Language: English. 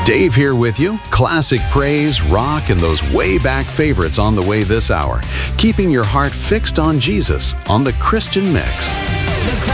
Dave here with you. Classic praise, rock, and those way back favorites on the way this hour. Keeping your heart fixed on Jesus on the Christian Mix.